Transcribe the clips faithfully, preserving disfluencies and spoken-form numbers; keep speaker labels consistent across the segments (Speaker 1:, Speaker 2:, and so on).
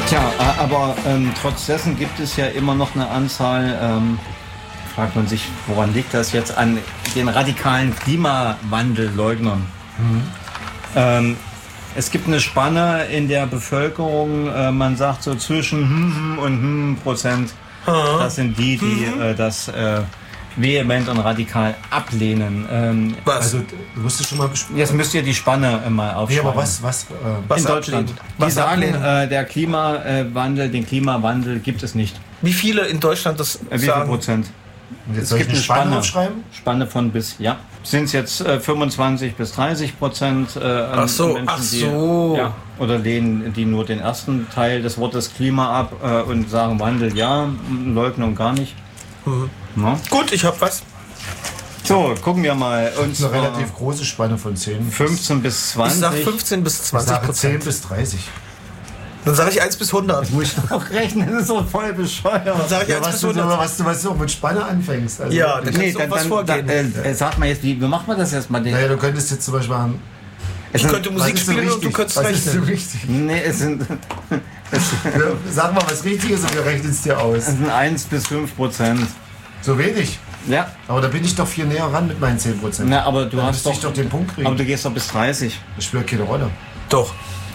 Speaker 1: Tja, aber ähm, trotz dessen gibt es ja immer noch eine Anzahl, ähm, fragt man sich, woran liegt das jetzt, an den radikalen Klimawandelleugnern. Mhm. Ähm, es gibt eine Spanne in der Bevölkerung, äh, man sagt so zwischen hm, hm und hm Prozent. Das sind die, die mhm. äh, das äh, vehement und radikal ablehnen. Ähm,
Speaker 2: was? Also, du musst es schon mal besprechen.
Speaker 1: Jetzt müsst ihr die Spanne äh, mal aufschreiben.
Speaker 2: Nee, aber was, was, äh,
Speaker 1: was in Deutschland? Ablehnen? Die was sagen, äh, der Klimawandel, den Klimawandel gibt es nicht.
Speaker 2: Wie viele in Deutschland das
Speaker 1: äh, Wie viel Prozent?
Speaker 2: Und jetzt es gibt eine Spanne, Spanne aufschreiben?
Speaker 1: Spanne von bis, ja. Sind es jetzt äh, fünfundzwanzig bis dreißig Prozent äh, an
Speaker 2: ach so,
Speaker 1: Menschen,
Speaker 2: ach so.
Speaker 1: Die, ja, oder lehnen die nur den ersten Teil des Wortes Klima ab äh, und sagen Wandel ja, Leugnung gar nicht.
Speaker 2: Mhm. Gut, ich hab was.
Speaker 1: So, gucken wir mal.
Speaker 2: Und eine relativ große Spanne von zehn.
Speaker 1: fünfzehn bis zwanzig.
Speaker 2: Ich sag fünfzehn bis zwanzig Prozent. zehn bis dreißig. Dann sage ich eins bis hundert.
Speaker 1: Das muss ich auch rechnen, das ist so voll bescheuert. Dann
Speaker 2: sag ich
Speaker 1: ja,
Speaker 2: eins
Speaker 1: was
Speaker 2: bis hundert.
Speaker 1: Du,
Speaker 2: was, du, was du auch mit Spanne anfängst. Also
Speaker 1: ja, dann nee, dann, was dann, vorgehen. Dann, äh, sag mal jetzt, wie, wie macht man das jetzt mal?
Speaker 2: Naja, du könntest jetzt zum Beispiel haben.
Speaker 1: Ich
Speaker 2: sind,
Speaker 1: könnte Musik spielen so und du könntest rechnen.
Speaker 2: Was ist so richtig?
Speaker 1: Nee, es sind...
Speaker 2: es, sag mal, was richtig ist und wir rechnen es dir aus.
Speaker 1: Es sind eins bis fünf Prozent.
Speaker 2: So wenig?
Speaker 1: Ja.
Speaker 2: Aber da bin ich doch viel näher ran mit meinen zehn Prozent.
Speaker 1: Na, aber du
Speaker 2: dann
Speaker 1: hast doch,
Speaker 2: ich doch den Punkt kriegen.
Speaker 1: Aber du gehst doch bis dreißig.
Speaker 2: Das spielt keine Rolle.
Speaker 1: Doch.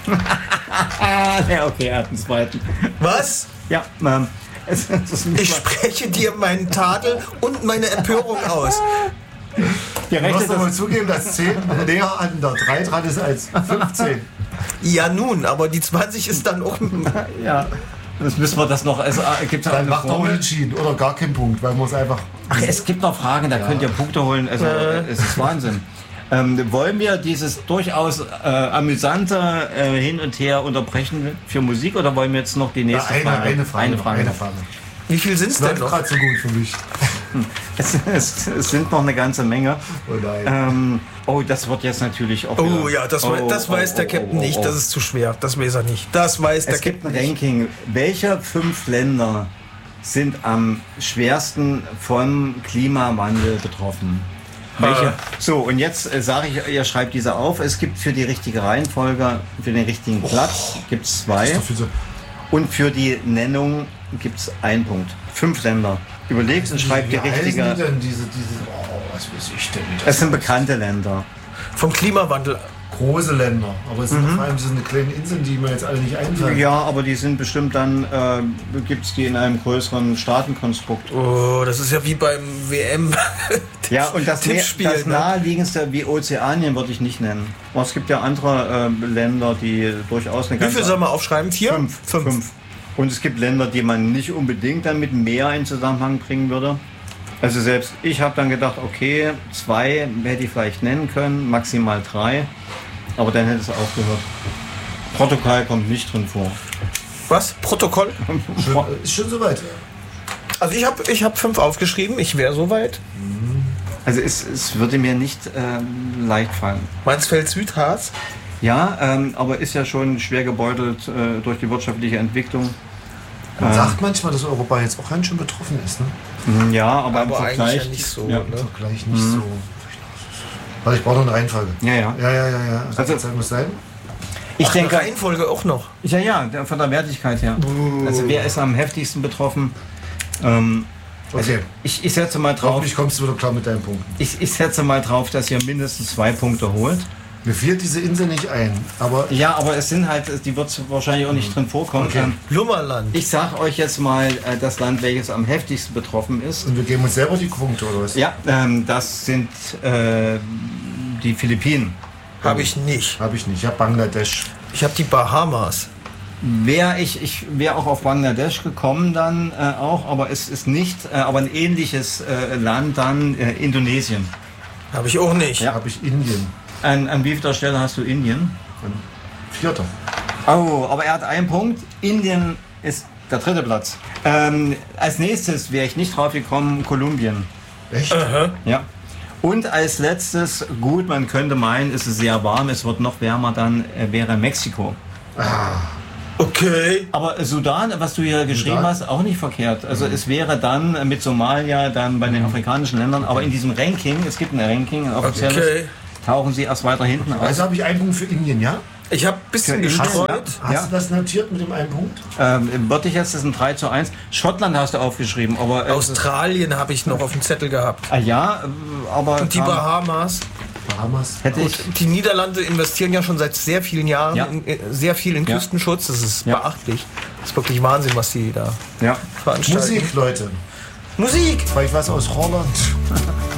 Speaker 1: Ja, okay, er hat einen zweiten.
Speaker 2: Was?
Speaker 1: Ja, ähm, es, es
Speaker 2: ich spreche dir meinen Tadel und meine Empörung aus.
Speaker 1: Du
Speaker 2: musst doch mal zugeben, dass zehn näher an der drei dran ist als fünfzehn. Ja nun, aber die zwanzig ist dann auch...
Speaker 1: Ja, das müssen wir das noch... Es gibt
Speaker 2: dann macht er unentschieden oder gar keinen Punkt, weil man es einfach...
Speaker 1: Ach, es gibt noch Fragen, da ja. könnt ihr Punkte holen. Also, äh. es ist Wahnsinn. Ähm, wollen wir dieses durchaus äh, amüsante äh, Hin und Her unterbrechen für Musik oder wollen wir jetzt noch die nächste
Speaker 2: ja, eine,
Speaker 1: Frage?
Speaker 2: Eine Frage.
Speaker 1: Eine Frage.
Speaker 2: Eine Frage. Wie viel sind es denn noch? Gerade so gut für mich.
Speaker 1: Es, es, es sind noch eine ganze Menge.
Speaker 2: Oh nein.
Speaker 1: Ähm, oh, das wird jetzt natürlich auch.
Speaker 2: Oh ja, das, oh, das weiß oh, der Captain oh, oh, nicht. Das ist zu schwer. Das weiß er nicht. Das weiß der
Speaker 1: es gibt
Speaker 2: Captain
Speaker 1: ein Ranking.
Speaker 2: Nicht.
Speaker 1: Welche fünf Länder sind am schwersten vom Klimawandel betroffen? Welche? So, und jetzt äh, sage ich, ihr schreibt diese auf. Es gibt für die richtige Reihenfolge, für den richtigen Platz, oh, gibt es zwei. So. Und für die Nennung gibt es einen Punkt. Fünf Länder. Überlegt und schreibt die richtige.
Speaker 2: Die denn diese, diese, oh, was weiß ich denn?
Speaker 1: Es sind bekannte Länder.
Speaker 2: Vom Klimawandel. Große Länder, aber es sind mhm. vor allem diese kleinen Inseln, die mir jetzt alle nicht einfallen.
Speaker 1: Ja, aber die sind bestimmt dann, äh, gibt es die in einem größeren Staatenkonstrukt.
Speaker 2: Oh, das ist ja wie beim W M.
Speaker 1: Ja, und das,
Speaker 2: Tippspiel,
Speaker 1: das naheliegendste wie Ozeanien würde ich nicht nennen. Aber es gibt ja andere äh, Länder, die durchaus eine
Speaker 2: ganze... Wie viel soll man aufschreiben? Vier?
Speaker 1: Fünf. Fünf. Fünf. Und es gibt Länder, die man nicht unbedingt dann mit Meer in Zusammenhang bringen würde. Also selbst ich habe dann gedacht, okay, zwei hätte ich vielleicht nennen können, maximal drei. Aber dann hätte es aufgehört. Protokoll kommt nicht drin vor.
Speaker 2: Was? Protokoll?
Speaker 1: Schon,
Speaker 2: ist schon soweit. Also ich habe ich hab fünf aufgeschrieben, ich wäre soweit.
Speaker 1: Also es, es würde mir nicht ähm, leicht fallen.
Speaker 2: Mansfeld Südharz?
Speaker 1: Ja, ähm, aber ist ja schon schwer gebeutelt äh, durch die wirtschaftliche Entwicklung.
Speaker 2: Man ähm, sagt manchmal, dass Europa jetzt auch ganz schön betroffen ist, ne?
Speaker 1: Ja, aber,
Speaker 2: aber
Speaker 1: im Vergleich
Speaker 2: ja nicht so.
Speaker 1: Ja.
Speaker 2: Ne? Im Vergleich nicht mhm. so. Also ich brauche noch eine Reihenfolge.
Speaker 1: Ja, ja.
Speaker 2: Ja, ja, ja, ja. Also, Zeit muss sein.
Speaker 1: Ich
Speaker 2: Ach,
Speaker 1: denke,
Speaker 2: eine Reihenfolge auch noch.
Speaker 1: Ja, ja, von der Wertigkeit her. Uh. Also wer ist am heftigsten betroffen? Ähm, also
Speaker 2: okay.
Speaker 1: Ich, ich setze mal drauf.
Speaker 2: Hoffentlich kommst du wieder klar mit deinen Punkten.
Speaker 1: Ich, ich setze mal drauf, dass ihr mindestens zwei Punkte holt.
Speaker 2: Mir fehlt diese Insel nicht ein, aber...
Speaker 1: Ja, aber es sind halt, die wird wahrscheinlich auch nicht mhm. drin vorkommen.
Speaker 2: Okay. Lummerland.
Speaker 1: Ich sag euch jetzt mal äh, das Land, welches am heftigsten betroffen ist.
Speaker 2: Und wir geben uns selber die Punkte, oder was?
Speaker 1: Ja, ähm, das sind äh, die Philippinen.
Speaker 2: Habe ich nicht. Habe ich nicht. Ich habe Bangladesch. Ich habe die Bahamas.
Speaker 1: Wäre ich, ich wäre auch auf Bangladesch gekommen dann äh, auch, aber es ist nicht, äh, aber ein ähnliches äh, Land dann äh, Indonesien.
Speaker 2: Habe ich auch nicht.
Speaker 1: Ja.
Speaker 2: Habe ich Indien.
Speaker 1: An, an wie vielter Stelle hast du Indien?
Speaker 2: Vierter.
Speaker 1: Oh, aber er hat einen Punkt. Indien ist der dritte Platz. Ähm, als nächstes wäre ich nicht drauf gekommen, Kolumbien.
Speaker 2: Echt? Uh-huh.
Speaker 1: Ja. Und als letztes, gut, man könnte meinen, es ist sehr warm, es wird noch wärmer, dann äh, wäre Mexiko.
Speaker 2: Ah. Okay.
Speaker 1: Aber Sudan, was du hier geschrieben
Speaker 2: Sudan?
Speaker 1: hast, auch nicht verkehrt. Also mhm. es wäre dann mit Somalia, dann bei den mhm. afrikanischen Ländern, aber in diesem Ranking, es gibt ein Ranking, ein offizielles, okay. tauchen sie erst weiter hinten aus.
Speaker 2: Also habe ich einen Punkt für Indien, ja?
Speaker 3: Ich habe ein bisschen gestreut.
Speaker 2: Hast ja. du das notiert mit dem einen Punkt?
Speaker 1: Ähm, würde ich jetzt, das ist ein drei zu eins. Schottland hast du aufgeschrieben, aber... Äh,
Speaker 3: Australien habe ich noch auf dem Zettel gehabt.
Speaker 1: Ah ja, aber...
Speaker 3: Und die Bahamas.
Speaker 2: Bahamas.
Speaker 1: Hätte
Speaker 3: Gut,
Speaker 1: ich,
Speaker 3: die Niederlande investieren ja schon seit sehr vielen Jahren
Speaker 1: Ja.
Speaker 3: in, sehr viel in
Speaker 1: Ja.
Speaker 3: Küstenschutz. Das ist
Speaker 1: Ja.
Speaker 3: beachtlich. Das ist wirklich Wahnsinn, was die da
Speaker 1: ja.
Speaker 3: veranstalten.
Speaker 2: Musik, Leute.
Speaker 3: Musik!
Speaker 2: Vielleicht was aus Holland.